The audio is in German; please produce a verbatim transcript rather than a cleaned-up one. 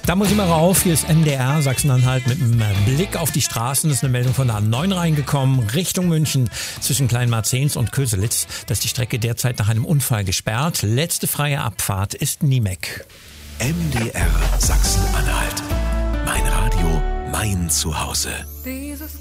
Da muss ich mal rauf. Hier ist N D R Sachsen-Anhalt mit einem Blick auf die Straßen. Das ist eine Meldung von der A neun reingekommen, Richtung München zwischen Kleinmarzens und Köselitz. Da ist die Strecke derzeit nach einem Unfall gesperrt. Letzte freie Abfahrt ist Niemek. M D R Sachsen-Anhalt. Mein Radio, mein Zuhause.